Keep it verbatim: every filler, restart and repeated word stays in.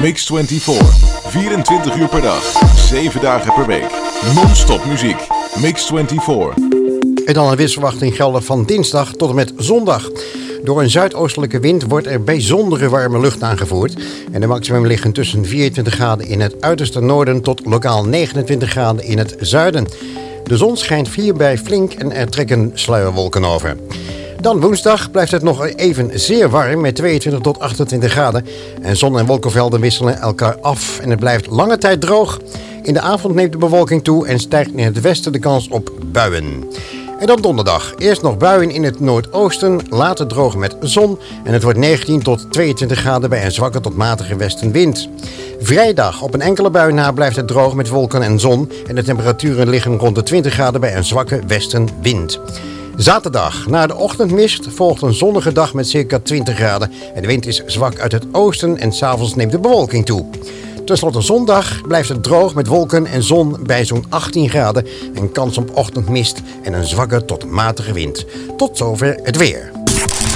Mix vierentwintig. vierentwintig uur per dag. zeven dagen per week. Non-stop muziek. Mix vierentwintig. En dan een wisselverwachting gelden van dinsdag tot en met zondag. Door een zuidoostelijke wind wordt er bijzondere warme lucht aangevoerd. En de maximum liggen tussen vierentwintig graden in het uiterste noorden tot lokaal negenentwintig graden in het zuiden. De zon schijnt hierbij flink en er trekken sluierwolken over. Dan woensdag blijft het nog even zeer warm met tweeëntwintig tot achtentwintig graden. En zon- en wolkenvelden wisselen elkaar af en het blijft lange tijd droog. In de avond neemt de bewolking toe en stijgt in het westen de kans op buien. En dan donderdag. Eerst nog buien in het noordoosten, later droog met zon. En het wordt negentien tot tweeëntwintig graden bij een zwakke tot matige westenwind. Vrijdag op een enkele bui na blijft het droog met wolken en zon. En de temperaturen liggen rond de twintig graden bij een zwakke westenwind. Zaterdag, na de ochtendmist, volgt een zonnige dag met circa twintig graden. En de wind is zwak uit het oosten en 's avonds neemt de bewolking toe. Ten slotte zondag blijft het droog met wolken en zon bij zo'n achttien graden. En kans op ochtendmist en een zwakke tot matige wind. Tot zover het weer.